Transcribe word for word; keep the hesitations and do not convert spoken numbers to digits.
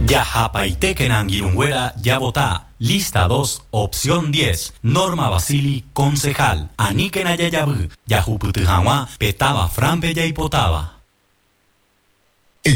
Yahapaitekenan Girungüera ya votá. Lista dos, opción diez. Norma Basili, concejal. Aniken Ayayabu. Yahuputujawa, petaba Frampe ya hipotaba.